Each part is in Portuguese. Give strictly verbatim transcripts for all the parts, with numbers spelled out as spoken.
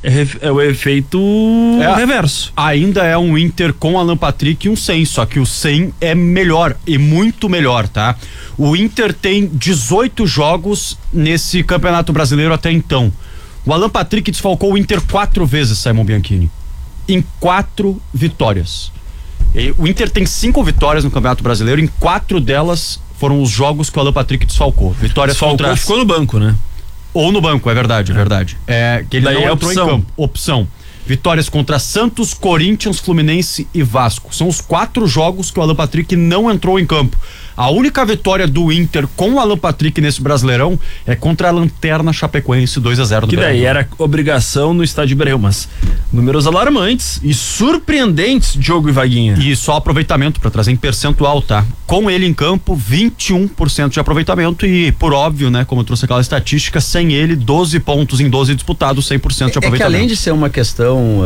É, é o efeito é, reverso. Ainda é um Inter com Alan Patrick e um sem, só que o sem é melhor e muito melhor, tá? O Inter tem dezoito jogos nesse Campeonato Brasileiro até então. O Alan Patrick desfalcou o Inter quatro vezes, Simon Bianchini. Em quatro vitórias. E o Inter tem cinco vitórias no Campeonato Brasileiro, em quatro delas foram os jogos que o Alan Patrick desfalcou. Vitórias desfalcou, contra... ficou no banco, né? Ou no banco, é verdade, é, é verdade. É, que ele Daí não é entrou opção. em campo. Opção. Vitórias contra Santos, Corinthians, Fluminense e Vasco. São os quatro jogos que o Alan Patrick não entrou em campo. A única vitória do Inter com o Alan Patrick nesse Brasileirão é contra a Lanterna Chapecoense, dois a zero do Que daí Brasil. era obrigação no estádio Beira-Rio, mas números alarmantes e surpreendentes, Diogo e Vaguinha. E só aproveitamento para trazer em percentual, tá? Com ele em campo, vinte e um por cento de aproveitamento e, por óbvio, né, como eu trouxe aquela estatística, sem ele, doze pontos em doze disputados, cem por cento de aproveitamento. É que além de ser uma questão uh,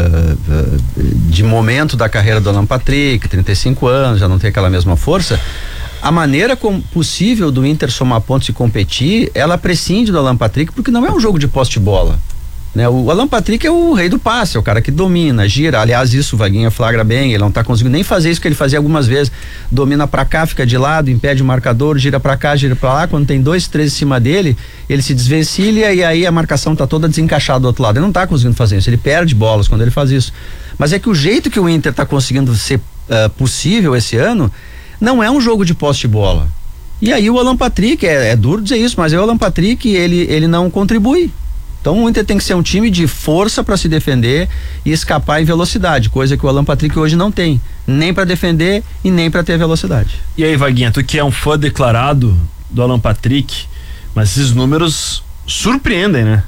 uh, de momento da carreira do Alan Patrick, trinta e cinco anos, já não tem aquela mesma força, a maneira como possível do Inter somar pontos e competir, ela prescinde do Alan Patrick, porque não é um jogo de posse de bola, né? O Alan Patrick é o rei do passe, é o cara que domina, gira, aliás isso o Vaguinha flagra bem, ele não tá conseguindo nem fazer isso que ele fazia algumas vezes, domina pra cá, fica de lado, impede o marcador, gira pra cá, gira pra lá, quando tem dois, três em cima dele, ele se desvencilha e aí a marcação tá toda desencaixada do outro lado, ele não tá conseguindo fazer isso, ele perde bolas quando ele faz isso, mas é que o jeito que o Inter tá conseguindo ser uh, possível esse ano, não é um jogo de posse de bola. E aí o Alan Patrick, é, é duro dizer isso, mas aí o Alan Patrick, ele, ele não contribui. Então o Inter tem que ser um time de força para se defender e escapar em velocidade, coisa que o Alan Patrick hoje não tem, nem para defender e nem para ter velocidade. E aí, Vaguinha, tu que é um fã declarado do Alan Patrick, mas esses números surpreendem, né?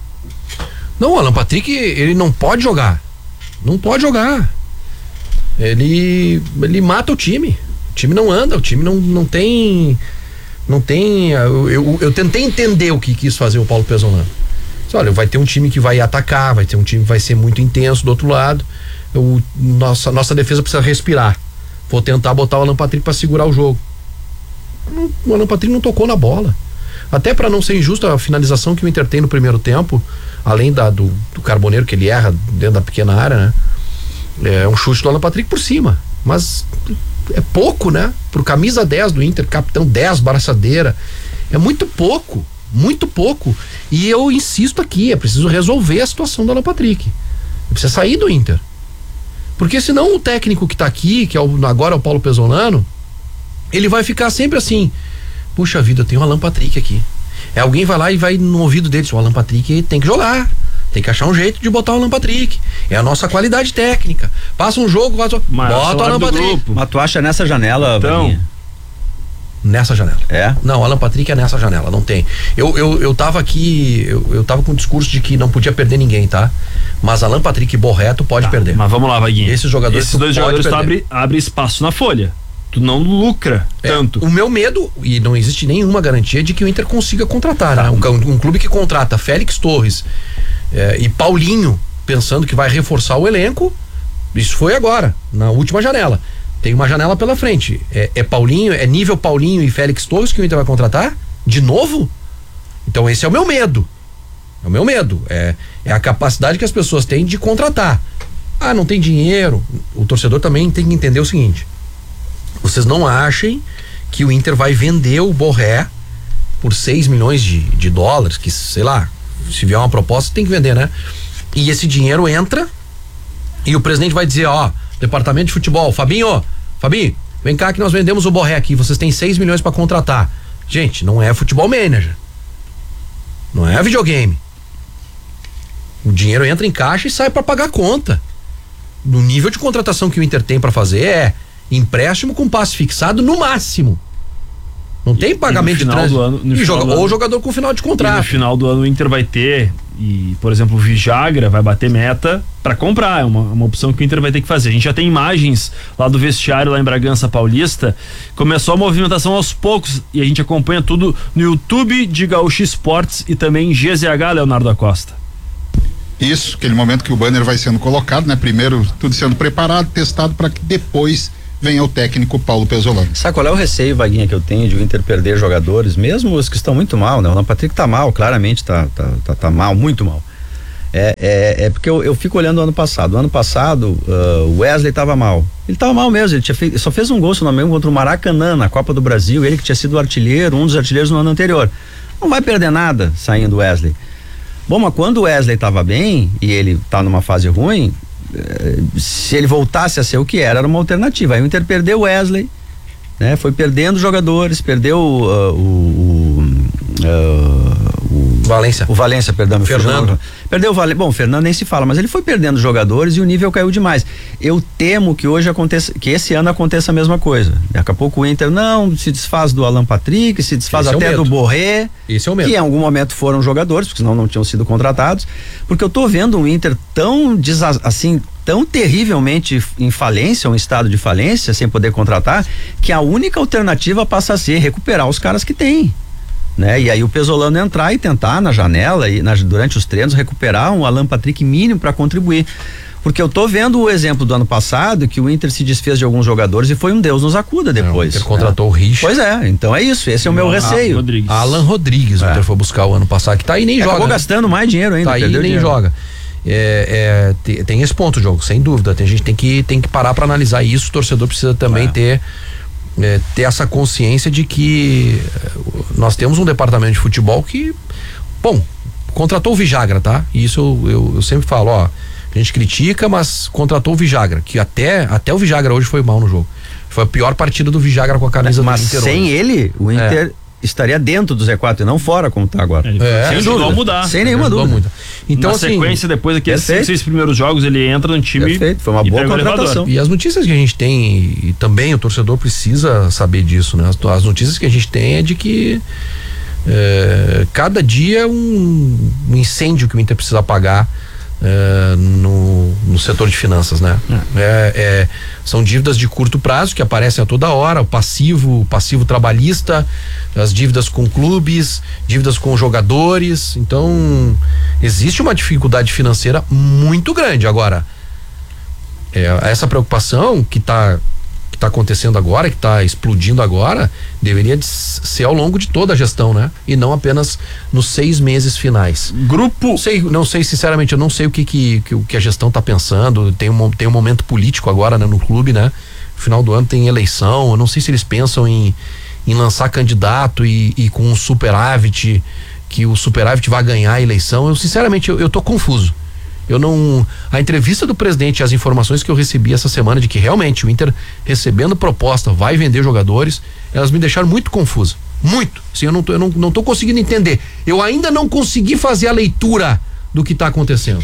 Não, o Alan Patrick, ele não pode jogar. Não pode jogar. Ele, ele mata o time. O time não anda, o time não, não tem. Não tem. Eu, eu, eu tentei entender o que quis fazer o Paulo Pesolano. Olha, vai ter um time que vai atacar, vai ter um time que vai ser muito intenso do outro lado. Eu, nossa, nossa defesa precisa respirar. Vou tentar botar o Alan Patrick para segurar o jogo. O Alan Patrick não tocou na bola. Até para não ser injusto, a finalização que o Inter tem no primeiro tempo, além da, do, do Carboneiro, que ele erra dentro da pequena área, né? É um chute do Alan Patrick por cima. Mas é pouco, né? Pro camisa dez do Inter, capitão dez, braçadeira. É muito pouco, muito pouco. E eu insisto aqui, é preciso resolver a situação do Alan Patrick. Precisa sair do Inter. Porque senão o técnico que tá aqui, que é o, agora é o Paulo Pesolano, ele vai ficar sempre assim, puxa vida, eu tenho o Alan Patrick aqui. É, alguém vai lá e vai no ouvido dele, o Alan Patrick tem que jogar. Tem que achar um jeito de botar o Alan Patrick. É a nossa qualidade técnica. Passa um jogo, passa... bota o Alan Patrick. Grupo. Mas tu acha nessa janela, então, Vaguinha? Nessa janela. É? Não, o Alan Patrick é nessa janela, não tem. Eu, eu, eu tava aqui, eu, eu tava com o discurso de que não podia perder ninguém, tá? Mas Alan Patrick e Borré, tu pode tá, perder. Mas vamos lá, Vaguinha. Esses jogadores, Esses dois jogadores tu abre, abre espaço na folha. Tu não lucra é, tanto. O meu medo, e não existe nenhuma garantia de que o Inter consiga contratar, tá, né? Um, um clube que contrata Félix Torres é, e Paulinho, pensando que vai reforçar o elenco, isso foi agora, na última janela. Tem uma janela pela frente. É, é Paulinho, é nível Paulinho e Félix Torres que o Inter vai contratar? De novo? Então esse é o meu medo. É o meu medo. É, é a capacidade que as pessoas têm de contratar. Ah, não tem dinheiro. O torcedor também tem que entender o seguinte: vocês não achem que o Inter vai vender o Borré por seis milhões de, de dólares, que sei lá, se vier uma proposta tem que vender, né? E esse dinheiro entra e o presidente vai dizer, ó, departamento de futebol, Fabinho, Fabinho, vem cá que nós vendemos o Borré aqui, vocês têm seis milhões para contratar. Gente, não é futebol manager, não é videogame. O dinheiro entra em caixa e sai para pagar a conta. No nível de contratação que o Inter tem para fazer é empréstimo com passe fixado no máximo. Não tem pagamento de trânsito. Ano, e joga, ou jogador com final de contrato. E no final do ano o Inter vai ter, e por exemplo o Vijagra vai bater meta para comprar, é uma, uma opção que o Inter vai ter que fazer. A gente já tem imagens lá do vestiário lá em Bragança Paulista. Começou a movimentação aos poucos e a gente acompanha tudo no YouTube de Gaúcho Esportes e também G Z H, Leonardo Acosta. Isso, aquele momento que o banner vai sendo colocado, né? Primeiro tudo sendo preparado, testado para que depois venha o técnico Paulo Pesolano. Sabe qual é o receio, Vaguinha, que eu tenho de o Inter perder jogadores, mesmo os que estão muito mal, né? O Alan Patrick tá mal, claramente tá, tá, tá, tá mal, muito mal. É, é, é porque eu, eu fico olhando o ano passado. O ano passado, uh, o Wesley estava mal. Ele estava mal mesmo, ele tinha feito, só fez um gol, se não me engano, contra o Maracanã, na Copa do Brasil, ele que tinha sido o artilheiro, um dos artilheiros no ano anterior. Não vai perder nada saindo o Wesley. Bom, mas quando o Wesley estava bem, e ele tá numa fase ruim, eh, se ele voltasse a ser o que era, era uma alternativa. Aí o Inter perdeu o Wesley, né? Foi perdendo jogadores, perdeu uh, o... Uh, o Valência. O Valência, perdão. meu Fernando. filho, perdeu o Valência. Bom, o Fernando nem se fala, mas ele foi perdendo jogadores e o nível caiu demais. Eu temo que hoje aconteça, que esse ano aconteça a mesma coisa. Daqui a pouco o Inter não se desfaz do Alan Patrick, se desfaz Esse até é do Borré. Esse é o medo. Que em algum momento foram jogadores, porque senão não tinham sido contratados. Porque eu tô vendo um Inter tão desa- assim, tão terrivelmente em falência, um estado de falência, sem poder contratar, que a única alternativa passa a ser recuperar os caras que tem. Né? E aí o Pesolano entrar e tentar na janela e na, durante os treinos recuperar um Alan Patrick mínimo para contribuir, porque eu tô vendo o exemplo do ano passado que o Inter se desfez de alguns jogadores e foi um Deus nos acuda depois. É, o Inter contratou, né, o Rich. Pois é, então é isso, esse é o meu receio. Rodrigues. Alan Rodrigues, o É. Inter foi buscar o ano passado, que tá aí e nem É, joga. acabou né? gastando mais dinheiro ainda, Tá aí e perdeu nem dinheiro. joga. É, é, tem, tem esse ponto, jogo, sem dúvida. Tem, a gente tem que, tem que parar para analisar isso. O torcedor precisa também É. ter É, ter essa consciência de que é, nós temos um departamento de futebol que, bom, contratou o Vijagra, tá? E isso eu, eu, eu sempre falo, ó, a gente critica, mas contratou o Vijagra, que até, até o Vijagra hoje foi mal no jogo. Foi a pior partida do Vijagra com a camisa Mas do Inter sem hoje. ele, o Inter estaria dentro do Z quatro e não fora como tá agora. Ele É, sem sem dúvida dúvida. mudar. Sem nenhuma Ajudou dúvida. muito. Então, Na assim, sequência, depois daqueles cinco, Perfeito. seis primeiros jogos, ele entra no time. Perfeito, foi uma e boa pega o elevador. contratação. E as notícias que a gente tem, e também o torcedor precisa saber disso, né? As, as notícias que a gente tem é de que é, cada dia é um, um incêndio que o Inter precisa apagar é, no, no setor de finanças, né? É, é, são dívidas de curto prazo que aparecem a toda hora, o passivo, o passivo trabalhista, as dívidas com clubes, dívidas com jogadores. Então existe uma dificuldade financeira muito grande. Agora, é, essa preocupação que está que tá acontecendo agora, que está explodindo agora, deveria de ser ao longo de toda a gestão, né? E não apenas nos seis meses finais. Grupo. Não sei, não sei, sinceramente, eu não sei o que, que, que, que a gestão está pensando. Tem um, tem um momento político agora, né, no clube, né? No final do ano tem eleição. Eu não sei se eles pensam em, em lançar candidato e, e com um superávit, que o superávit vai ganhar a eleição. Eu, sinceramente, eu, eu tô confuso. Eu não. A entrevista do presidente e as informações que eu recebi essa semana de que realmente o Inter recebendo proposta vai vender jogadores, elas me deixaram muito confusa. Muito. Assim, eu não tô, eu não, não tô conseguindo entender. Eu ainda não consegui fazer a leitura do que está acontecendo.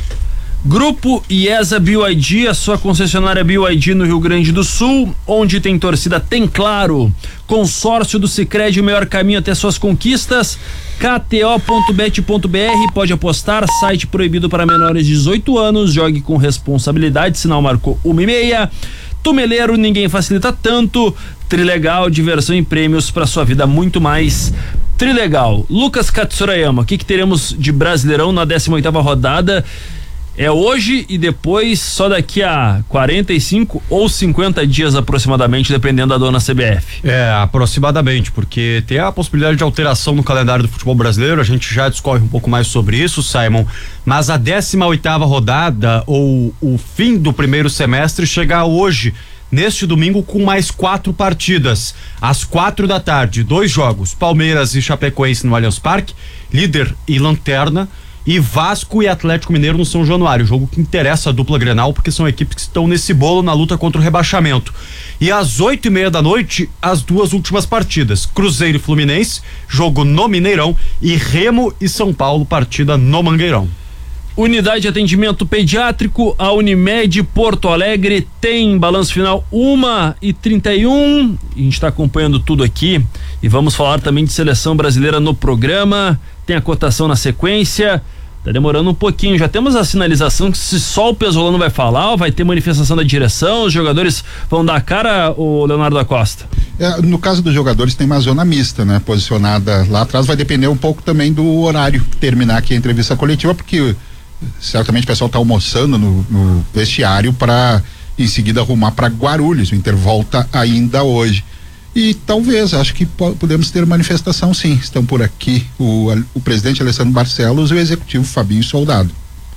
Grupo IESA B Y D, a sua concessionária B Y D no Rio Grande do Sul, onde tem torcida, tem claro. Consórcio do Sicredi, o melhor caminho até suas conquistas. K T O ponto bet ponto B R, pode apostar, site proibido para menores de dezoito anos, jogue com responsabilidade, sinal marcou uma e meia. Tumeleiro, ninguém facilita tanto. Trilegal, diversão e prêmios para sua vida muito mais. Trilegal. Lucas Katsurayama, o que que teremos de Brasileirão na décima oitava rodada? É hoje e depois só daqui a quarenta e cinco ou cinquenta dias aproximadamente, dependendo da dona C B F. É, aproximadamente, porque tem a possibilidade de alteração no calendário do futebol brasileiro, a gente já discorre um pouco mais sobre isso, Simon, mas a décima oitava rodada, ou o fim do primeiro semestre, chega hoje, neste domingo, com mais quatro partidas. Às quatro da tarde, dois jogos, Palmeiras e Chapecoense no Allianz Parque, líder e lanterna, e Vasco e Atlético Mineiro no São Januário, jogo que interessa a dupla Grenal, porque são equipes que estão nesse bolo na luta contra o rebaixamento. E às oito e meia da noite, as duas últimas partidas, Cruzeiro e Fluminense, jogo no Mineirão, e Remo e São Paulo, partida no Mangueirão. Unidade de atendimento pediátrico, a Unimed Porto Alegre tem balanço final uma e trinta e um. A gente está acompanhando tudo aqui e vamos falar também de seleção brasileira no programa. Tem a cotação na sequência. Tá demorando um pouquinho. Já temos a sinalização que se só o Pesolano vai falar, vai ter manifestação da direção, os jogadores vão dar a cara, o Leonardo da Costa. É, no caso dos jogadores tem uma zona mista, né? Posicionada lá atrás, vai depender um pouco também do horário terminar aqui a entrevista coletiva, porque certamente o pessoal está almoçando no, no vestiário para em seguida arrumar para Guarulhos. O Inter volta ainda hoje. E talvez, acho que po- podemos ter manifestação sim. Estão por aqui o, o presidente Alessandro Barcelos e o executivo Fabinho Soldado.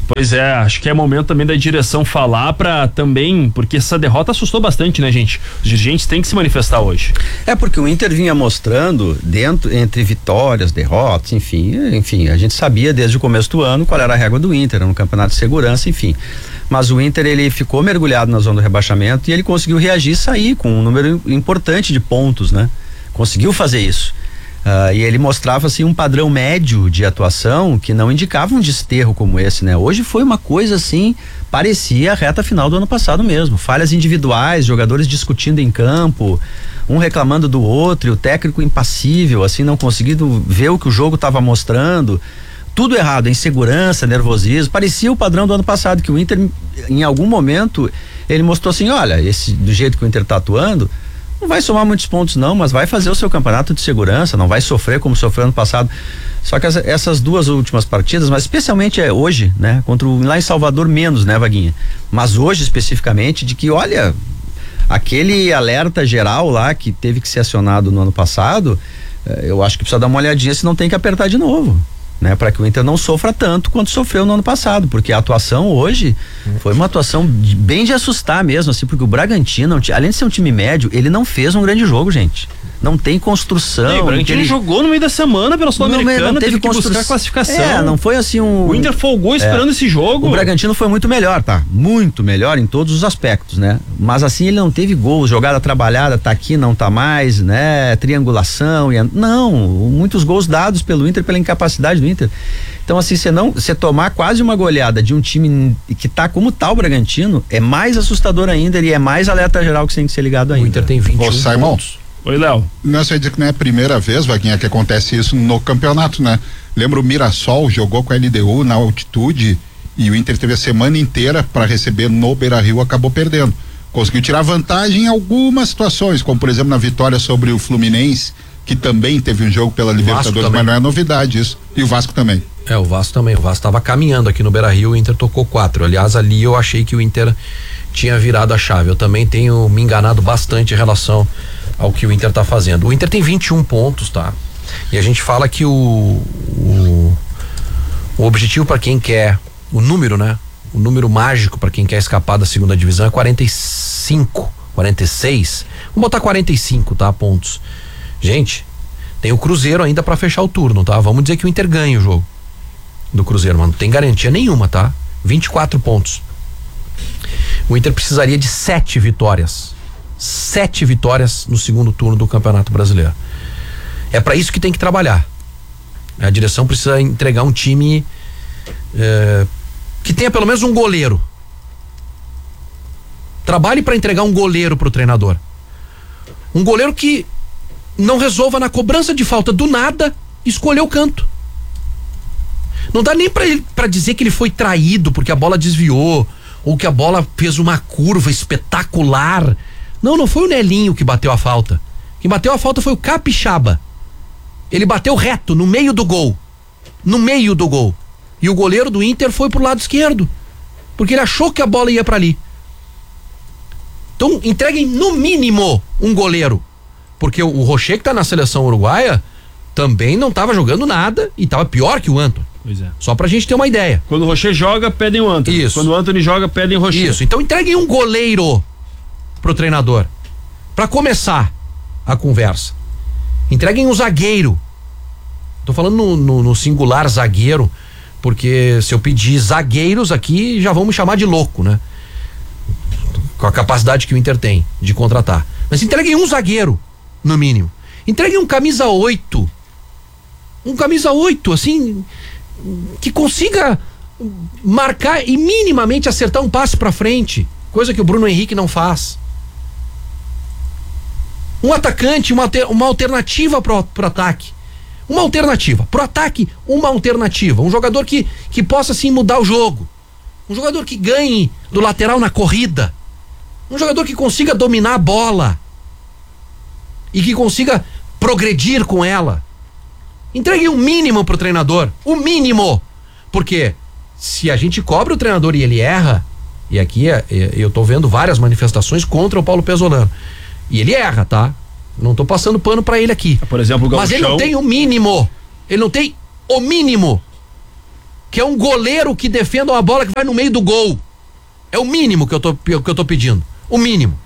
Pois é, acho que é momento também da direção falar pra também, porque essa derrota assustou bastante, né, gente? Os dirigentes têm que se manifestar hoje. É porque o Inter vinha mostrando dentro, entre vitórias, derrotas, enfim, enfim, a gente sabia desde o começo do ano qual era a régua do Inter, no campeonato de segurança, enfim. Mas o Inter, ele ficou mergulhado na zona do rebaixamento e ele conseguiu reagir e sair com um número importante de pontos, né? Conseguiu fazer isso. Uh, e ele mostrava assim um padrão médio de atuação que não indicava um desterro como esse, né? Hoje foi uma coisa assim, parecia a reta final do ano passado mesmo, falhas individuais, jogadores discutindo em campo, um reclamando do outro, e o técnico impassível, assim, não conseguindo ver o que o jogo estava mostrando, tudo errado, insegurança, nervosismo, parecia o padrão do ano passado, que o Inter em algum momento ele mostrou assim, olha, esse do jeito que o Inter está atuando, não vai somar muitos pontos não, mas vai fazer o seu campeonato de segurança, não vai sofrer como sofreu ano passado. Só que as, essas duas últimas partidas, mas especialmente é hoje, né, contra o, lá em Salvador menos, né, Vaguinha, mas hoje especificamente, de que olha, aquele alerta geral lá que teve que ser acionado no ano passado, eu acho que precisa dar uma olhadinha se não tem que apertar de novo, né, para que o Inter não sofra tanto quanto sofreu no ano passado, porque a atuação hoje foi uma atuação de, bem de assustar mesmo, assim, porque o Bragantino, além de ser um time médio, ele não fez um grande jogo, gente. Não tem construção. E o Bragantino ele jogou no meio da semana pela Sul-Americana, não teve, teve que constru... buscar classificação. É, não foi assim um... O Inter folgou esperando é. esse jogo. O Bragantino foi muito melhor, tá? Muito melhor em todos os aspectos, né? Mas assim, ele não teve gols, jogada trabalhada, tá aqui, não tá mais, né? Triangulação, e... não, muitos gols dados pelo Inter, pela incapacidade do Inter. Então assim, você não, você tomar quase uma goleada de um time que tá como tá o Bragantino, é mais assustador ainda e é mais alerta geral que tem que ser ligado ainda. O Inter tem vinte e um Ô, Simon, pontos. Oi, Léo. Não, você vai dizer que não é a primeira vez, Vaguinha, que acontece isso no campeonato, né? Lembra o Mirassol jogou com a L D U na altitude e o Inter teve a semana inteira para receber no Beira-Rio, acabou perdendo. Conseguiu tirar vantagem em algumas situações, como por exemplo na vitória sobre o Fluminense, que também teve um jogo pela Libertadores, mas não é novidade isso. E o Vasco também. É, o Vasco também. O Vasco estava caminhando aqui no Beira-Rio, o Inter tocou quatro. Aliás, ali eu achei que o Inter tinha virado a chave. Eu também tenho me enganado bastante em relação ao que o Inter tá fazendo. O Inter tem vinte e um pontos, tá? E a gente fala que o o, o objetivo para quem quer, o número, né? O número mágico para quem quer escapar da segunda divisão é quarenta e cinco, quarenta e seis. Vamos botar quarenta e cinco, tá? Pontos. Gente, tem o Cruzeiro ainda para fechar o turno, tá? Vamos dizer que o Inter ganha o jogo do Cruzeiro, mas não tem garantia nenhuma, tá? vinte e quatro pontos. O Inter precisaria de sete vitórias. Sete vitórias no segundo turno do Campeonato Brasileiro. É para isso que tem que trabalhar. A direção precisa entregar um time é, que tenha pelo menos um goleiro. Trabalhe para entregar um goleiro pro treinador. Um goleiro que não resolva na cobrança de falta do nada escolher o canto. Não dá nem pra, ele, pra dizer que ele foi traído porque a bola desviou ou que a bola fez uma curva espetacular. Não, não foi o Nelinho que bateu a falta. Quem bateu a falta foi o Capixaba. Ele bateu reto, no meio do gol. No meio do gol. E o goleiro do Inter foi pro lado esquerdo. Porque ele achou que a bola ia pra ali. Então, entreguem no mínimo um goleiro. Porque o, o Rocher, que tá na seleção uruguaia, também não tava jogando nada e tava pior que o Antony. Pois é. Só pra gente ter uma ideia. Quando o Rocher joga, pedem o Antony. Isso. Quando o Antony joga, pedem o Rocher. Isso. Então entreguem um goleiro pro treinador. Pra começar a conversa. Entreguem um zagueiro. Tô falando no, no, no singular zagueiro, porque se eu pedir zagueiros aqui, já vão me chamar de louco, né? Com a capacidade que o Inter tem de contratar. Mas entreguem um zagueiro, no mínimo. Entreguem um camisa oito. Um camisa oito, assim, que consiga marcar e minimamente acertar um passe pra frente, coisa que o Bruno Henrique não faz. Um atacante, uma, uma alternativa pro, pro ataque. Uma alternativa. Pro ataque, uma alternativa. Um jogador que, que possa, assim, mudar o jogo. Um jogador que ganhe do lateral na corrida. Um jogador que consiga dominar a bola. E que consiga progredir com ela. Entregue o mínimo pro treinador. O mínimo. Porque se a gente cobra o treinador e ele erra, e aqui é, é, eu tô vendo várias manifestações contra o Paulo Pesolano. E ele erra, tá? Não tô passando pano pra ele aqui. Por exemplo, o Gauchão. Mas ele não tem o mínimo. Ele não tem o mínimo que é um goleiro que defenda uma bola que vai no meio do gol. É o mínimo que eu tô, que eu tô pedindo. O mínimo.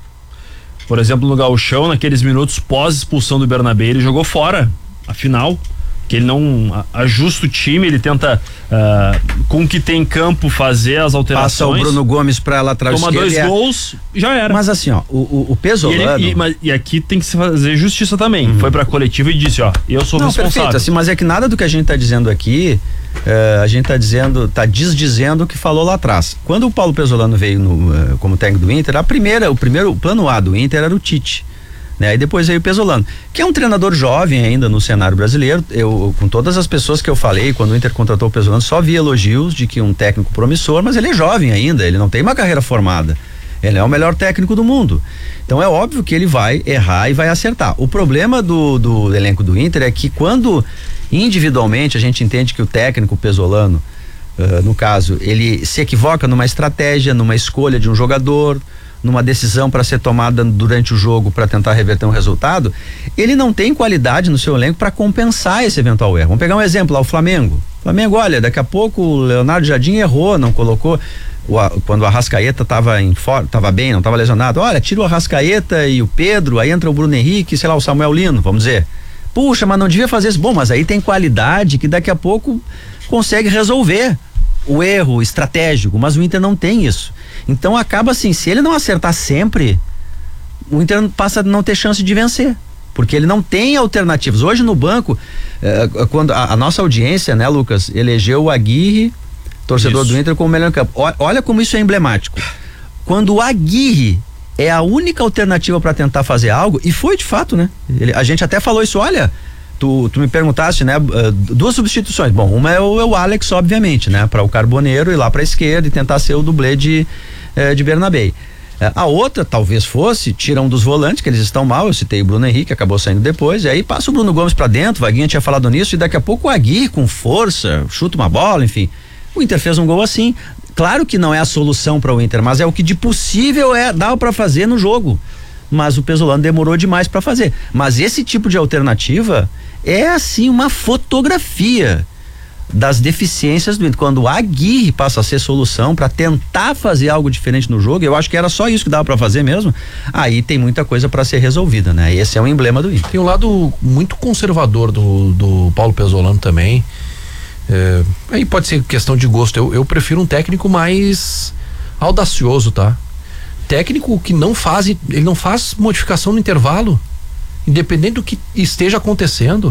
Por exemplo, no Gauchão, naqueles minutos pós-expulsão do Bernabé, ele jogou fora a final. Que ele não ajusta o time, ele tenta uh, com o que tem em campo fazer as alterações. Passa o Bruno Gomes pra lateral esquerda. Toma dois é... gols, já era. Mas assim, ó, o, o, o Pesolano... E, ele, e, mas, e aqui tem que se fazer justiça também. Uhum. Foi pra coletiva e disse, ó, eu sou não, responsável. Perfeito, assim, mas é que nada do que a gente tá dizendo aqui, uh, a gente tá dizendo, tá desdizendo o que falou lá atrás. Quando o Paulo Pesolano veio no, uh, como técnico do Inter, a primeira, o primeiro o plano A do Inter era o Tite. Né? E depois veio o Pesolano, que é um treinador jovem ainda no cenário brasileiro. Eu, com todas as pessoas que eu falei, quando o Inter contratou o Pesolano, só vi elogios de que um técnico promissor, mas ele é jovem ainda, ele não tem uma carreira formada. Ele é o melhor técnico do mundo. Então é óbvio que ele vai errar e vai acertar. O problema do, do elenco do Inter é que quando individualmente a gente entende que o técnico Pesolano, uh, no caso, ele se equivoca numa estratégia, numa escolha de um jogador, numa decisão para ser tomada durante o jogo para tentar reverter um resultado, ele não tem qualidade no seu elenco para compensar esse eventual erro. Vamos pegar um exemplo lá, o Flamengo. Flamengo, olha, daqui a pouco o Leonardo Jardim errou, não colocou o, quando o Arrascaeta estava em for, tava bem, não estava lesionado. Olha, tira o Arrascaeta e o Pedro, aí entra o Bruno Henrique, sei lá, o Samuel Lino, vamos dizer. Puxa, mas não devia fazer isso. Bom, mas aí tem qualidade que daqui a pouco consegue resolver o erro estratégico, mas o Inter não tem isso. Então acaba assim, se ele não acertar sempre, o Inter passa a não ter chance de vencer, porque ele não tem alternativas. Hoje no banco, eh, quando a, a nossa audiência, né, Lucas, elegeu o Aguirre, torcedor isso. do Inter, como melhor em campo. O, olha como isso é emblemático. Quando o Aguirre é a única alternativa para tentar fazer algo, e foi de fato, né? Ele, a gente até falou isso, olha, tu, tu me perguntaste, né? Uh, duas substituições. Bom, uma é o, é o Alex, obviamente, né? Para o Carboneiro ir lá para a esquerda e tentar ser o dublê de eh, de Bernabé. Eh, a outra talvez fosse, tira um dos volantes, que eles estão mal, eu citei o Bruno Henrique, acabou saindo depois, e aí passa o Bruno Gomes para dentro, o Vaguinha tinha falado nisso, e daqui a pouco o Aguirre com força, chuta uma bola, enfim. O Inter fez um gol assim. Claro que não é a solução para o Inter, mas é o que de possível é dá para fazer no jogo. Mas o Pesolano demorou demais para fazer. Mas esse tipo de alternativa é assim uma fotografia das deficiências do Inter. Quando o Aguirre passa a ser solução para tentar fazer algo diferente no jogo, eu acho que era só isso que dava para fazer mesmo. Aí tem muita coisa para ser resolvida, né? Esse é um emblema do Inter. Tem um lado muito conservador do, do Paulo Pesolano também. É, aí pode ser questão de gosto. Eu, eu prefiro um técnico mais audacioso, tá? Técnico que não faz, ele não faz modificação no intervalo, independente do que esteja acontecendo.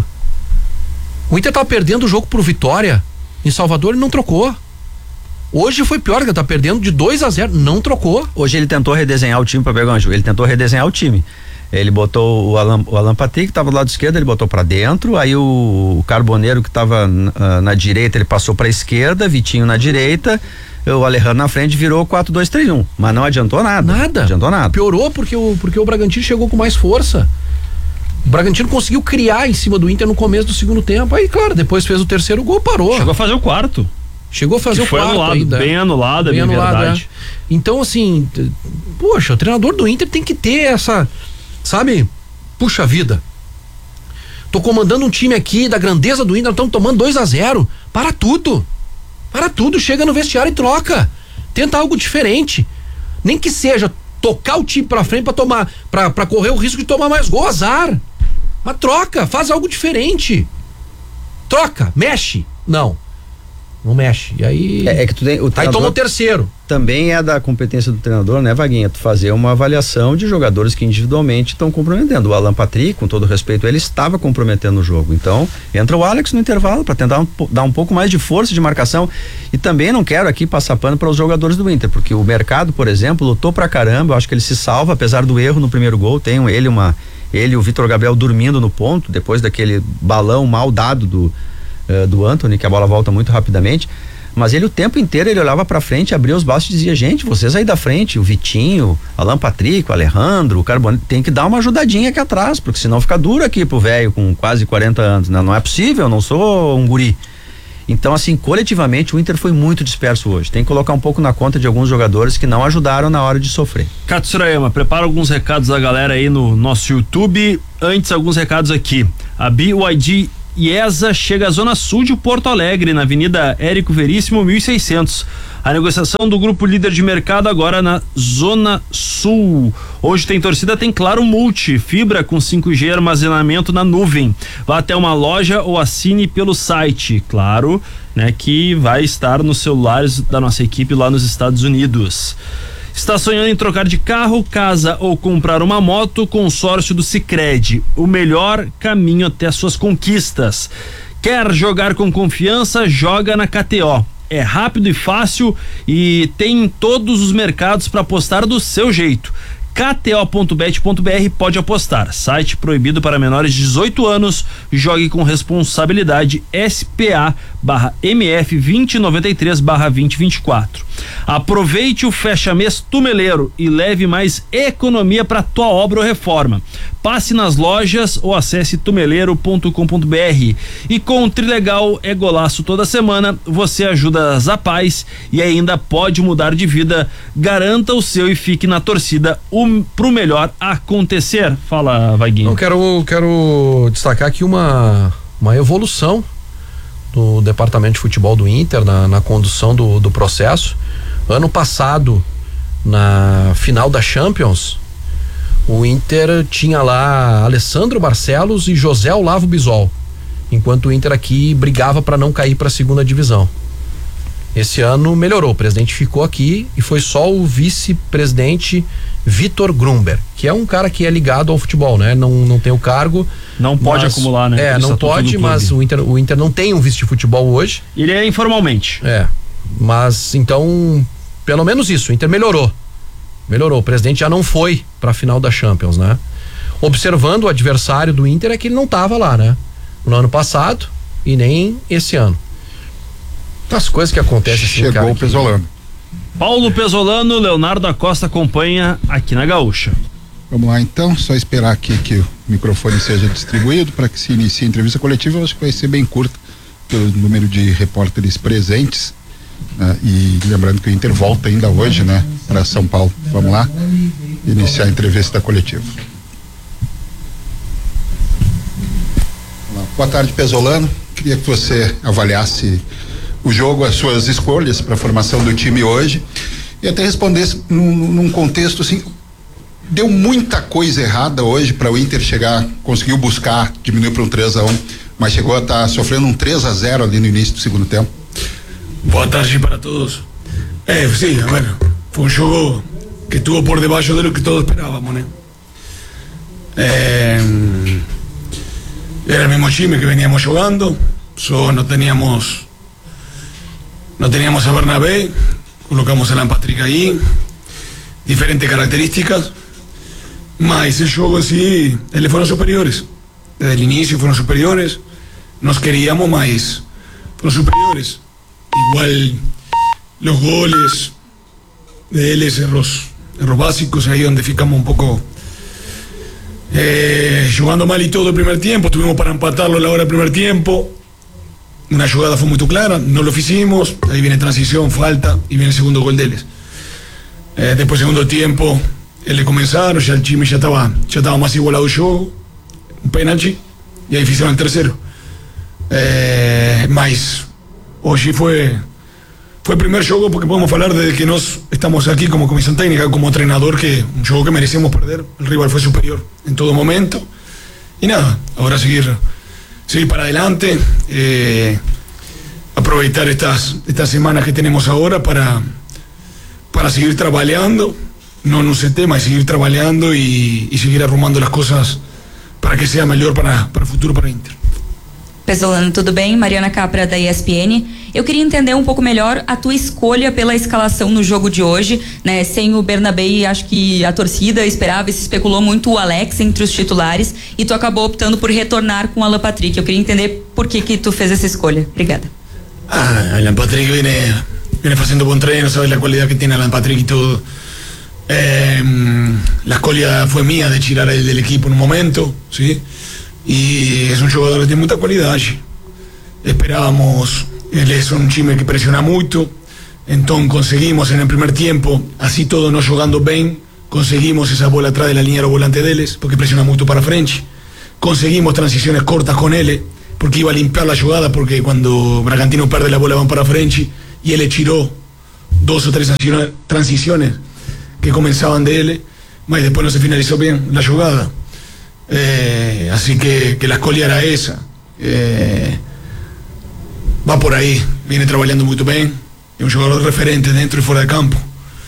O Inter tá perdendo o jogo pro Vitória em Salvador e não trocou. Hoje foi pior, que tá perdendo de dois a zero, não trocou. Hoje ele tentou redesenhar o time para pegar o anjo. Ele tentou redesenhar o time. Ele botou o Alan, o Alan Patrick, que estava do lado esquerdo, ele botou para dentro, aí o, o Carboneiro, que estava uh, na direita, ele passou para esquerda, Vitinho na direita, o Alejandro na frente, virou quatro dois três um, mas não adiantou nada. Nada. Não adiantou nada. Piorou porque o, porque o Bragantino chegou com mais força. O Bragantino conseguiu criar em cima do Inter no começo do segundo tempo, aí claro, depois fez o terceiro gol, parou. Chegou a fazer o quarto. Chegou a fazer que o foi quarto anulado, ainda. bem anulado, bem é bem anulado, verdade. É. Então assim, poxa, o treinador do Inter tem que ter essa, sabe, puxa vida, tô comandando um time aqui da grandeza do Inter, estamos tomando dois a zero, para tudo, para tudo, chega no vestiário e troca, tenta algo diferente, nem que seja tocar o time pra frente pra tomar, pra, pra correr o risco de tomar mais gol, azar, mas troca, faz algo diferente, troca, mexe, não não mexe, e aí é, é que tu tem, o aí toma o terceiro. Também é da competência do treinador, né, Vaguinha, tu fazer uma avaliação de jogadores que individualmente estão comprometendo. O Alan Patrick, com todo respeito, ele estava comprometendo o jogo, então entra o Alex no intervalo para tentar um, dar um pouco mais de força de marcação. E também não quero aqui passar pano para os jogadores do Inter, porque o Mercado, por exemplo, lutou pra caramba, eu acho que ele se salva, apesar do erro no primeiro gol, tem ele uma ele e o Vitor Gabriel dormindo no ponto, depois daquele balão mal dado do Uh, do Antony, que a bola volta muito rapidamente, mas ele o tempo inteiro ele olhava pra frente, abria os braços e dizia, gente, vocês aí da frente, o Vitinho, Alan Patrick, o Alejandro, o Carboneiro, tem que dar uma ajudadinha aqui atrás, porque senão fica duro aqui pro velho com quase quarenta anos, né? Não é possível, eu não sou um guri. Então assim, coletivamente o Inter foi muito disperso hoje, tem que colocar um pouco na conta de alguns jogadores que não ajudaram na hora de sofrer. Cato Surayama, prepara alguns recados da galera aí no nosso YouTube, antes alguns recados aqui. A B Y D IESA chega à Zona Sul de Porto Alegre, na Avenida Érico Veríssimo, mil e seiscentos. A negociação do grupo líder de mercado agora na Zona Sul. Hoje tem torcida, tem Claro Multi, fibra com cinco G, armazenamento na nuvem. Vá até uma loja ou assine pelo site. Claro, né, que vai estar nos celulares da nossa equipe lá nos Estados Unidos. Está sonhando em trocar de carro, casa ou comprar uma moto? Consórcio do Sicredi, o melhor caminho até as suas conquistas. Quer jogar com confiança? Joga na K T O. É rápido e fácil e tem em todos os mercados para apostar do seu jeito. K T O ponto bet ponto b r pode apostar. Site proibido para menores de dezoito anos. Jogue com responsabilidade. S P A barra M F vinte e noventa e três barra vinte e vinte e quatro. Aproveite o fecha-mês Tumeleiro e leve mais economia para tua obra ou reforma. Passe nas lojas ou acesse tumeleiro ponto com ponto b r. E com o Trilegal é golaço toda semana, você ajuda a Zapaz e ainda pode mudar de vida. Garanta o seu e fique na torcida um, pro melhor acontecer. Fala, Vaguinho. Eu quero, quero destacar aqui uma, uma evolução do departamento de futebol do Inter na, na condução do, do processo. Ano passado, na final da Champions, o Inter tinha lá Alessandro Barcelos e José Olavo Bisol, enquanto o Inter aqui brigava para não cair para a segunda divisão. Esse ano melhorou, o presidente ficou aqui e foi só o vice-presidente Vitor Grumber, que é um cara que é ligado ao futebol, né? Não, não tem o cargo. Não pode mas, acumular, né? É, não pode, mas o Inter, o Inter não tem um vice de futebol hoje. Ele é informalmente. É, mas então, pelo menos isso, o Inter melhorou. Melhorou, o presidente já não foi pra final da Champions, né? Observando o adversário do Inter é que ele não tava lá, né? No ano passado e nem esse ano. As coisas que acontecem assim, Chegou cara, o Pesolano. Paulo Pesolano, Leonardo Acosta acompanha aqui na Gaúcha. Vamos lá então, só esperar aqui que o microfone seja distribuído para que se inicie a entrevista coletiva. Eu acho que vai ser bem curta pelo número de repórteres presentes, né? E lembrando que o Inter volta ainda hoje, né, para São Paulo. Vamos lá iniciar a entrevista coletiva. Boa tarde, Pesolano. Queria que você avaliasse o jogo, as suas escolhas para a formação do time hoje e até respondesse num, num contexto assim, deu muita coisa errada hoje para o Inter chegar, conseguiu buscar, diminuiu para um três a um, mas chegou a estar tá sofrendo um três a zero ali no início do segundo tempo. Boa tarde para todos. Eh, sí, a ver, fue un juego que estuvo por debajo de lo que todos esperábamos, ¿no? Eh, era el mismo time que veníamos jugando, solo no teníamos no teníamos a Bernabé, colocamos a Alan Patrick ahí, diferentes características, mas el juego sí, eles fueron superiores, desde el inicio fueron superiores, nos queríamos, mas fueron superiores. Igual los goles de él, erros, erros básicos, ahí donde ficamos un poco eh, jugando mal y todo el primer tiempo, tuvimos para empatarlo a la hora del primer tiempo, una jugada fue muy clara, no lo hicimos, ahí viene transición, falta y viene el segundo gol de él. Eh, después segundo tiempo, él le comenzaron, ya el time ya estaba, ya estaba más igualado el juego, un penalti, y ahí hicieron el tercero. Eh, más hoy fue fue el primer juego porque podemos hablar de que nos estamos aquí como comisión técnica, como entrenador, que un juego que merecemos perder, el rival fue superior en todo momento y nada, ahora seguir seguir para adelante, eh, aprovechar estas estas semanas que tenemos ahora para para seguir trabajando, no en un tema, y seguir trabajando y, y seguir arrumando las cosas para que sea mejor para, para el futuro para Inter. Pesolano, tudo bem? Mariana Capra da E S P N. Eu queria entender um pouco melhor a tua escolha pela escalação no jogo de hoje, né? Sem o Bernabé, acho que a torcida esperava e se especulou muito o Alex entre os titulares e tu acabou optando por retornar com o Alan Patrick. Eu queria entender por que que tu fez essa escolha. Obrigada. Ah, Alan Patrick viene, viene haciendo buen treino, sabes la cualidad que tiene Alan Patrick y todo. Eh, la escolha fue mía de tirar a él del equipo en un momento, ¿sí? Y es un jugador que tiene mucha cualidad. Esperábamos, él es un time que presiona mucho, entonces conseguimos en el primer tiempo, así todo no jugando bien, conseguimos esa bola atrás de la línea de los volantes de él, porque presiona mucho para frente, conseguimos transiciones cortas con él, porque iba a limpiar la jugada, porque cuando Bragantino perde la bola van para frente y él le tiró dos o tres transiciones que comenzaban de él, mas después no se finalizó bien la jugada. Eh, así que, que la escolha era esa. Eh, va por ahí, viene trabajando muy bien, es un jugador referente dentro y fuera de campo.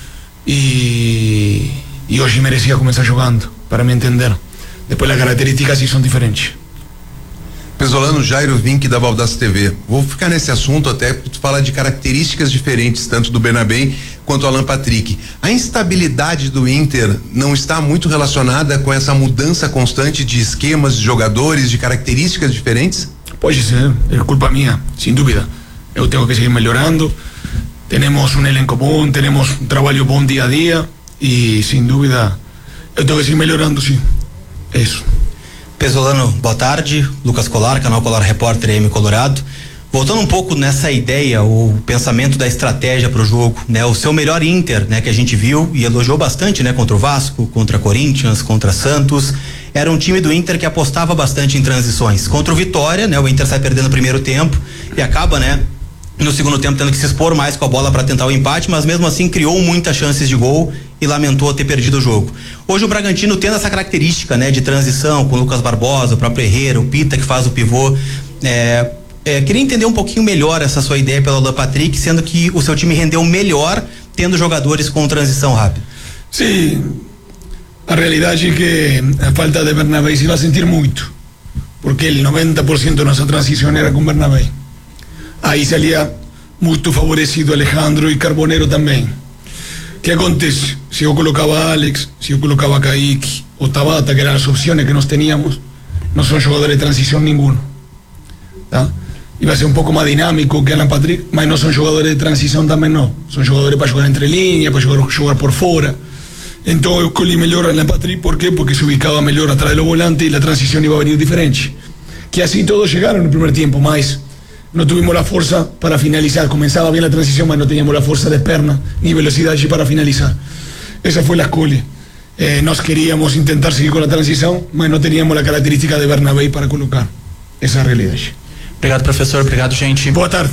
Y, y hoy merecía comenzar jugando, para mi entender. Después las características sí son diferentes. Pesolano, Jairo Vink da Valdaço T V. Vou ficar nesse assunto até porque tu fala de características diferentes, tanto do Bernabé quanto do Alan Patrick. A instabilidade do Inter não está muito relacionada com essa mudança constante de esquemas, de jogadores, de características diferentes? Pode ser, é culpa minha, sem dúvida. Eu tenho que seguir melhorando. Temos um elenco bom, temos um trabalho bom dia a dia e, sem dúvida, eu tenho que seguir melhorando, sim. É isso. Pesolano, boa tarde. Lucas Colar, canal Colar Repórter A M Colorado. Voltando um pouco nessa ideia, o pensamento da estratégia para o jogo, né? O seu melhor Inter, né? Que a gente viu e elogiou bastante, né? Contra o Vasco, contra Corinthians, contra Santos. Era um time do Inter que apostava bastante em transições. Contra o Vitória, né? O Inter sai perdendo o primeiro tempo e acaba, né? No segundo tempo tendo que se expor mais com a bola para tentar o empate, mas mesmo assim criou muitas chances de gol e lamentou ter perdido o jogo. Hoje o Bragantino tendo essa característica, né, de transição com o Lucas Barbosa, o próprio Herrera, o Pita que faz o pivô, é, é, queria entender um pouquinho melhor essa sua ideia pelo Alan Patrick, sendo que o seu time rendeu melhor tendo jogadores com transição rápida. Sim, a realidade é que a falta de Bernabé se vai sentir muito, porque el noventa por ciento de nossa transição era com Bernabé. Aí salía muito favorecido Alejandro e Carbonero também. O que acontece? Si yo colocaba a Alex, si yo colocaba a Kaique o Tabata, que eran las opciones que nos teníamos, no son jugadores de transición ninguno. ¿Tá? Iba a ser un poco más dinámico que Alan Patrick, pero no son jugadores de transición también, no. Son jugadores para jugar entre líneas, para jugar, jugar por fuera. Entonces yo escolhi mejor a Alan Patrick, ¿por qué? Porque se ubicaba mejor atrás de los volantes y la transición iba a venir diferente. Que así todos llegaron en el primer tiempo, más no tuvimos la fuerza para finalizar. Comenzaba bien la transición, pero no teníamos la fuerza de perna ni velocidad allí para finalizar. Esa fue la escolha. Eh, nós queríamos intentar seguir con la transición, mas no teníamos la característica de Bernabé para colocar. Essa é a realidade. Obrigado, professor. Obrigado, gente. Boa tarde.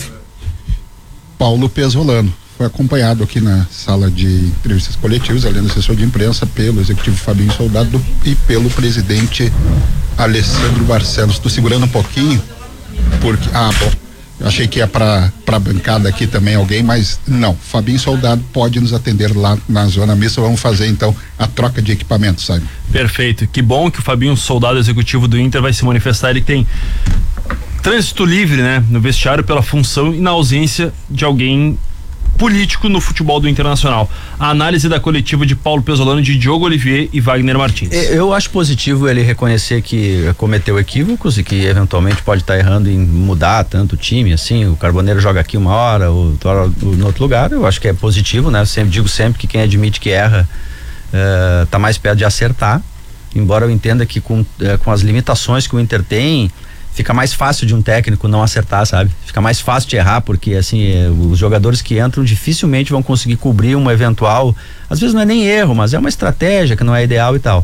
Paulo Pesolano foi acompanhado aqui na sala de entrevistas coletivas, além do assessor de imprensa, pelo executivo Fabinho Soldado e pelo presidente Alessandro Barcelos. Estou segurando um pouquinho, porque... Ah, bom. Eu achei que ia para a bancada aqui também alguém, mas não. Fabinho Soldado pode nos atender lá na zona mista. Vamos fazer então a troca de equipamentos, sabe? Perfeito. Que bom que o Fabinho Soldado, executivo do Inter, vai se manifestar. Ele tem trânsito livre, né, no vestiário pela função e na ausência de alguém político no futebol do Internacional. A análise da coletiva de Paulo Pesolano, de Diogo Olivier e Wagner Martins. Eu acho positivo ele reconhecer que cometeu equívocos e que eventualmente pode estar errando em mudar tanto o time, assim, o Carboneiro joga aqui uma hora, o outra hora no outro lugar. Eu acho que é positivo, né? Eu sempre digo sempre que quem admite que erra uh, tá mais perto de acertar, embora eu entenda que com, uh, com as limitações que o Inter tem, fica mais fácil de um técnico não acertar, sabe? Fica mais fácil de errar, porque assim, eh, os jogadores que entram dificilmente vão conseguir cobrir uma eventual, às vezes não é nem erro, mas é uma estratégia que não é ideal e tal.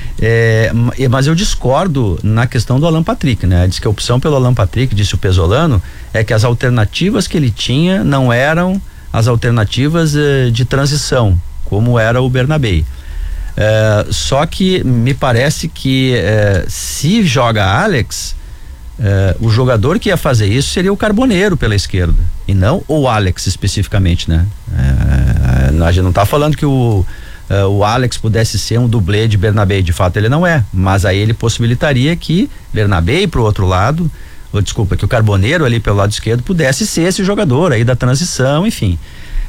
É, mas eu discordo na questão do Alan Patrick, né? Diz que a opção pelo Alan Patrick, disse o Pesolano, é que as alternativas que ele tinha não eram as alternativas eh, de transição, como era o Bernabé. É, só que me parece que eh, se joga Alex, Uh, o jogador que ia fazer isso seria o Carboneiro pela esquerda e não o Alex especificamente, né? Uh, a gente não tá falando que o, uh, o Alex pudesse ser um dublê de Bernabé, de fato ele não é, mas aí ele possibilitaria que Bernabé pro outro lado, ou desculpa, que o Carboneiro ali pelo lado esquerdo pudesse ser esse jogador aí da transição, enfim.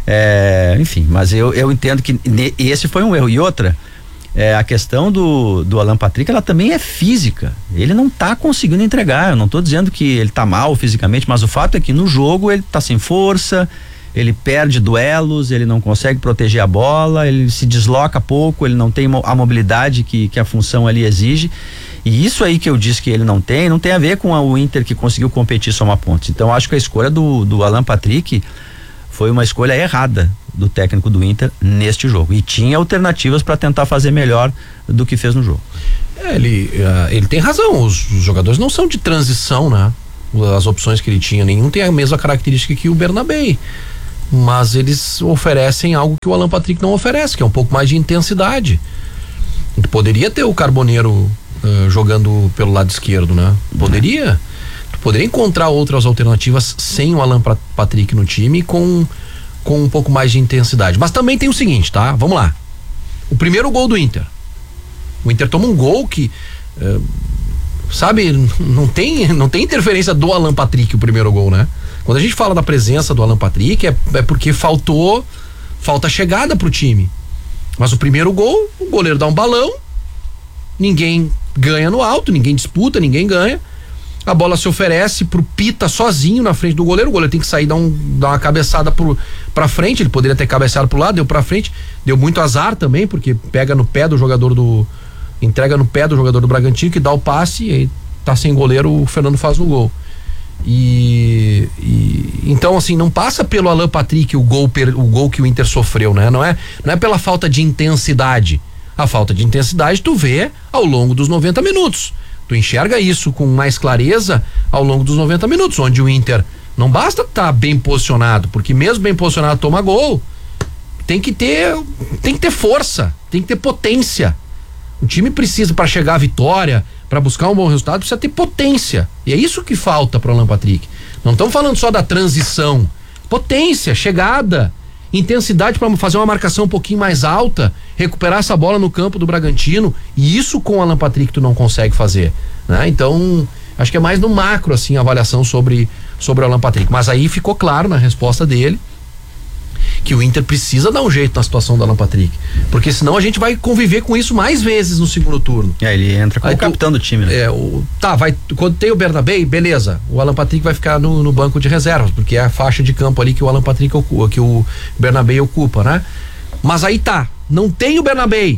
É, enfim, mas eu, eu entendo que ne, esse foi um erro. E outra, É, a questão do, do Alan Patrick, ela também é física. Ele não tá conseguindo entregar. Eu não tô dizendo que ele tá mal fisicamente, mas o fato é que no jogo ele tá sem força, ele perde duelos, ele não consegue proteger a bola, ele se desloca pouco, ele não tem a mobilidade que, que a função ali exige. E isso aí que eu disse que ele não tem, não tem a ver com a, o Inter que conseguiu competir somar pontos. Então acho que a escolha do, do Alan Patrick foi uma escolha errada do técnico do Inter neste jogo, e tinha alternativas para tentar fazer melhor do que fez no jogo. É, ele, uh, ele tem razão, os, os jogadores não são de transição, né? as opções que ele tinha, nenhum tem a mesma característica que o Bernabé, mas eles oferecem algo que o Alan Patrick não oferece, que é um pouco mais de intensidade. Tu poderia ter o Carboneiro uh, jogando pelo lado esquerdo, né? Poderia. Tu poderia encontrar outras alternativas sem o Alan Patrick no time com, com um pouco mais de intensidade. Mas também tem o seguinte, tá? Vamos lá. O primeiro gol do Inter. O Inter toma um gol que uh, sabe, não tem, não tem interferência do Alan Patrick o primeiro gol, né? Quando a gente fala da presença do Alan Patrick é, é porque faltou falta chegada pro time. Mas o primeiro gol, o goleiro dá um balão, ninguém ganha no alto, ninguém disputa, ninguém ganha. A bola se oferece pro Pita sozinho na frente do goleiro, o goleiro tem que sair, dar, um, dar uma cabeçada pro, pra frente, ele poderia ter cabeçado pro lado, deu pra frente, deu muito azar também, porque pega no pé do jogador do entrega no pé do jogador do Bragantino, que dá o passe, e aí tá sem goleiro, o Fernando faz o gol. E, e então assim, não passa pelo Alan Patrick o gol, o gol que o Inter sofreu, né? Não é, não é pela falta de intensidade. A falta de intensidade tu vê ao longo dos noventa minutos. Tu enxerga isso com mais clareza ao longo dos noventa minutos, onde o Inter não basta estar tá bem posicionado, porque mesmo bem posicionado toma gol, tem que ter, tem que ter força, tem que ter potência. O time precisa, para chegar à vitória, para buscar um bom resultado, precisa ter potência. E é isso que falta para o Alan Patrick. Não estamos falando só da transição. Potência, chegada, intensidade para fazer uma marcação um pouquinho mais alta, recuperar essa bola no campo do Bragantino. E isso com o Alan Patrick tu não consegue fazer, né? Então, acho que é mais no macro assim a avaliação sobre, sobre o Alan Patrick. Mas aí ficou claro na resposta dele que o Inter precisa dar um jeito na situação do Alan Patrick, porque senão a gente vai conviver com isso mais vezes no segundo turno. É, ele entra como aí capitão tu, do time, né? É, o, tá, vai, quando tem o Bernabé, beleza, o Alan Patrick vai ficar no, no banco de reservas, porque é a faixa de campo ali que o Alan Patrick ocupa, que o Bernabé ocupa, né? Mas aí tá, não tem o Bernabé.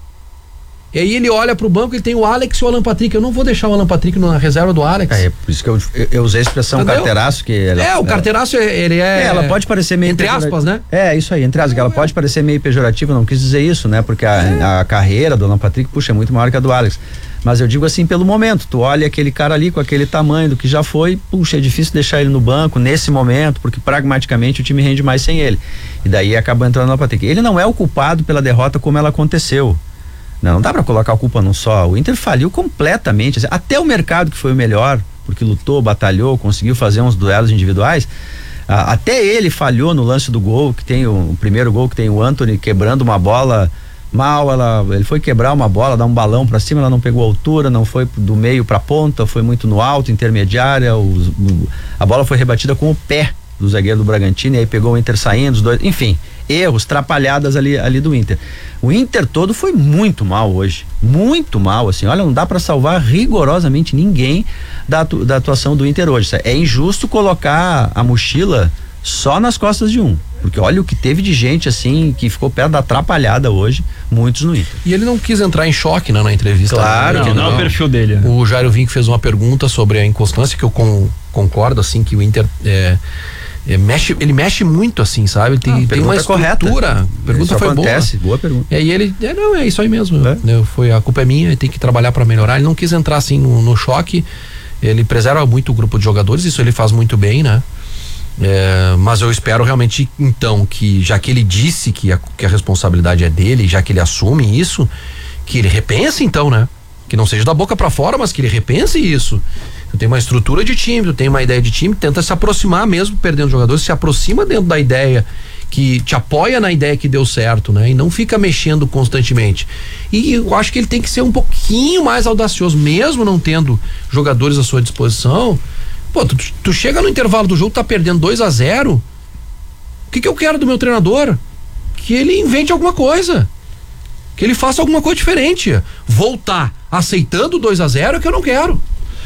E aí ele olha pro banco, ele tem o Alex e o Alan Patrick. Eu não vou deixar o Alan Patrick na reserva do Alex. É, por isso que eu, eu usei a expressão Entendeu? carteiraço, que ela, É, o carteiraço, ele é... é... Ela pode parecer meio... Entre aspas, né? É, isso aí, entre aspas, que ela pode parecer meio pejorativa, não quis dizer isso, né? Porque a, é. a carreira do Alan Patrick, puxa, é muito maior que a do Alex. Mas eu digo assim, pelo momento, tu olha aquele cara ali com aquele tamanho do que já foi, puxa, é difícil deixar ele no banco nesse momento, porque pragmaticamente o time rende mais sem ele. E daí acaba entrando no Alan Patrick. Ele não é o culpado pela derrota como ela aconteceu. Não, não dá pra colocar a culpa num só. O Inter faliu completamente. Até o mercado, que foi o melhor, porque lutou, batalhou, conseguiu fazer uns duelos individuais. Ah, até ele falhou no lance do gol, que tem o, o primeiro gol, que tem o Antony quebrando uma bola mal. Ela, ele foi quebrar uma bola, dar um balão pra cima, ela não pegou altura, não foi do meio pra ponta, foi muito no alto, intermediária. O, o, a bola foi rebatida com o pé do zagueiro do Bragantino, e aí pegou o Inter saindo, os dois, enfim, erros, trapalhadas ali, ali do Inter. O Inter todo foi muito mal hoje, muito mal, assim, olha, não dá pra salvar rigorosamente ninguém da, atu, da atuação do Inter hoje. É injusto colocar a mochila só nas costas de um, porque olha o que teve de gente assim, que ficou perto da atrapalhada hoje, muitos no Inter. E ele não quis entrar em choque, né, na entrevista. Claro, não, que não, não é o perfil dele. Né? O Jairo Vink fez uma pergunta sobre a inconstância, que eu com, concordo, assim, que o Inter é, é, mexe, ele mexe muito, assim, sabe? Tem, ah, tem uma estrutura. Correta. Pergunta isso foi acontece, boa. boa pergunta. E aí ele, é, não, é isso aí mesmo. É? Eu, foi, a culpa é minha, tem que trabalhar para melhorar. Ele não quis entrar assim no, no choque. Ele preserva muito o grupo de jogadores, isso ele faz muito bem, né? É, mas eu espero realmente, então, que já que ele disse que a, que a responsabilidade é dele, já que ele assume isso, que ele repense, então, né? Que não seja da boca para fora, mas que ele repense isso. Tu tem uma estrutura de time, tu tem uma ideia de time, tenta se aproximar mesmo, perdendo jogadores, se aproxima dentro da ideia, que te apoia na ideia que deu certo, né? E não fica mexendo constantemente. E eu acho que ele tem que ser um pouquinho mais audacioso, mesmo não tendo jogadores à sua disposição. Pô, tu, tu chega no intervalo do jogo, tá perdendo dois a zero. O que que eu quero do meu treinador? Que ele invente alguma coisa. Que ele faça alguma coisa diferente. Voltar aceitando dois a zero é que eu não quero.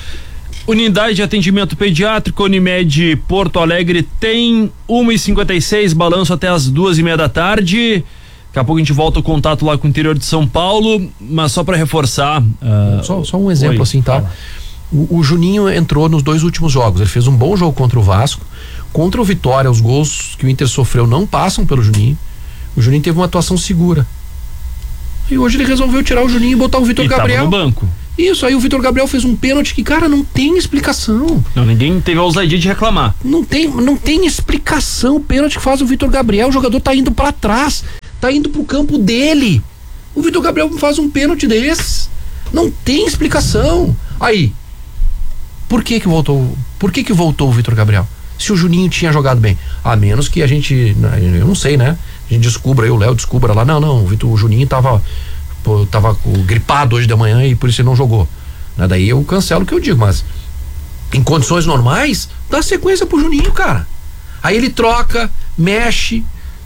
Unidade de atendimento pediátrico Unimed Porto Alegre tem uma e cinquenta e seis, balanço até as duas e meia da tarde. Daqui a pouco a gente volta o contato lá com o interior de São Paulo, mas só para reforçar. Uh, só, só um exemplo. Oi, assim, tá? Fala. O, o Juninho entrou nos dois últimos jogos. Ele fez um bom jogo contra o Vasco. Contra o Vitória, os gols que o Inter sofreu não passam pelo Juninho. O Juninho teve uma atuação segura. E hoje ele resolveu tirar o Juninho e botar o Vitor Gabriel. Tava no banco. Isso, aí o Vitor Gabriel fez um pênalti que, cara, não tem explicação. Não, ninguém teve a ousadia de reclamar. Não tem, não tem explicação o pênalti que faz o Vitor Gabriel. O jogador tá indo pra trás, tá indo pro campo dele. O Vitor Gabriel faz um pênalti desses. Não tem explicação. Aí, por que que voltou? Por que que voltou o Vitor Gabriel? Se o Juninho tinha jogado bem. A menos que a gente, eu não sei, né? A gente descubra aí, o Léo descubra lá. Não, não, o Vitor, o Juninho tava, pô, tava gripado hoje de manhã e por isso ele não jogou. Né? Daí eu cancelo o que eu digo, mas em condições normais, dá sequência pro Juninho, cara. Aí ele troca, mexe.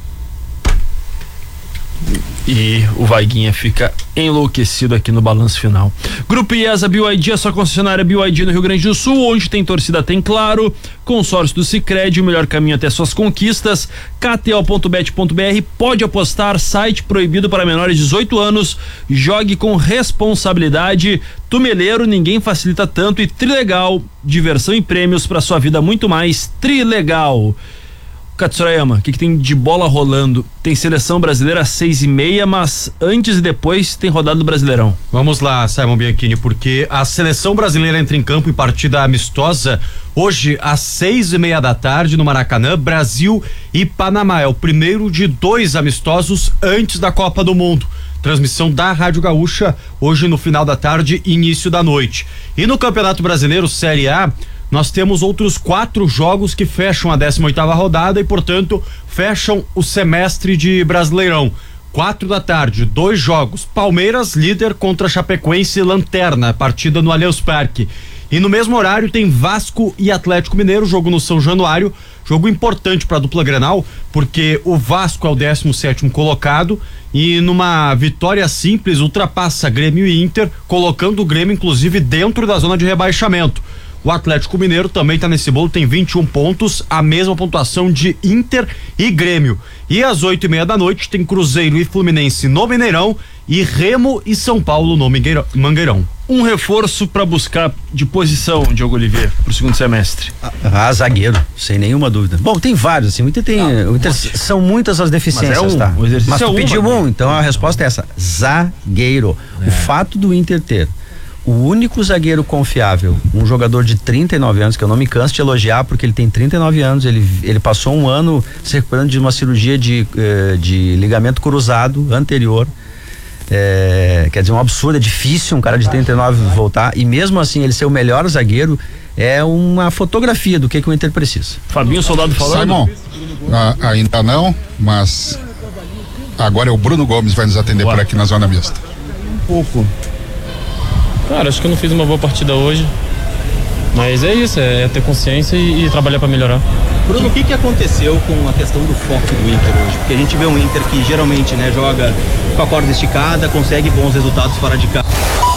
E o Vaiguinha fica enlouquecido aqui no balanço final. Grupo IESA B Y D, a sua concessionária B Y D no Rio Grande do Sul, onde tem torcida, tem Claro. Consórcio do Sicredi, o melhor caminho até suas conquistas. K T O ponto bet ponto B R, pode apostar, site proibido para menores de dezoito anos. Jogue com responsabilidade. Tumeleiro, ninguém facilita tanto. E Trilegal, diversão e prêmios para sua vida muito mais. Trilegal. Katsurayama, o que, que tem de bola rolando? Tem seleção brasileira às seis e meia, mas antes e depois tem rodada do Brasileirão. Vamos lá, Simon Bianchini, porque a seleção brasileira entra em campo em partida amistosa hoje às seis e meia da tarde no Maracanã, Brasil e Panamá. É o primeiro de dois amistosos antes da Copa do Mundo. Transmissão da Rádio Gaúcha hoje no final da tarde, início da noite. E no Campeonato Brasileiro Série A, nós temos outros quatro jogos que fecham a décima oitava rodada e, portanto, fecham o semestre de Brasileirão. Quatro da tarde, dois jogos. Palmeiras, líder, contra Chapecoense, lanterna, partida no Allianz Parque. E no mesmo horário tem Vasco e Atlético Mineiro, jogo no São Januário, jogo importante para a dupla Grenal, porque o Vasco é o décimo sétimo colocado e numa vitória simples ultrapassa Grêmio e Inter, colocando o Grêmio inclusive dentro da zona de rebaixamento. O Atlético Mineiro também está nesse bolo, tem vinte e um pontos, a mesma pontuação de Inter e Grêmio. E às oito e meia da noite tem Cruzeiro e Fluminense no Mineirão e Remo e São Paulo no Mangueirão. Um reforço para buscar de posição, Diogo Oliveira, pro segundo semestre. Ah, zagueiro, sem nenhuma dúvida. Bom, tem vários, assim, o Inter tem, ah, o Inter, são muitas as deficiências, mas, é um, tá? Mas tu é pediu um, então a resposta é essa, zagueiro. É. O fato do Inter ter o único zagueiro confiável, um jogador de trinta e nove anos, que eu não me canso de elogiar, porque ele tem trinta e nove anos, ele, ele passou um ano se recuperando de uma cirurgia de, de ligamento cruzado anterior. É, quer dizer, um absurdo, é difícil um cara de trinta e nove voltar, e mesmo assim ele ser o melhor zagueiro é uma fotografia do que, que o Inter precisa. Fabinho Soldado falando. Simon, a, ainda não, mas agora é o Bruno Gomes vai nos atender Boa. por aqui na zona mista. Um pouco. Cara, acho que eu não fiz uma boa partida hoje, mas é isso, é ter consciência e, e trabalhar para melhorar. Bruno, o que que aconteceu com a questão do foco do Inter hoje? Porque a gente vê um Inter que geralmente, né, joga com a corda esticada, consegue bons resultados fora de casa.